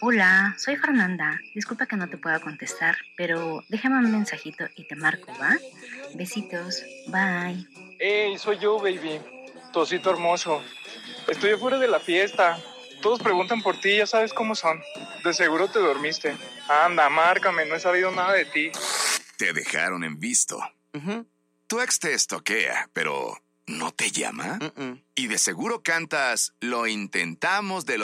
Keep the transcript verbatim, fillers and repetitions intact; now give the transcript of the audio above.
Hola, soy Fernanda. Disculpa que no te pueda contestar, pero déjame un mensajito y te marco, ¿va? Besitos, bye. Hey, soy yo, baby. Tu osito hermoso. Estoy afuera de la fiesta. Todos preguntan por ti, ya sabes cómo son. De seguro te dormiste. Anda, márcame, no he sabido nada de ti. Te dejaron en visto. Ujú. Tu ex te estoquea, pero ¿no te llama? Mm-mm. Y de seguro cantas, lo intentamos de lo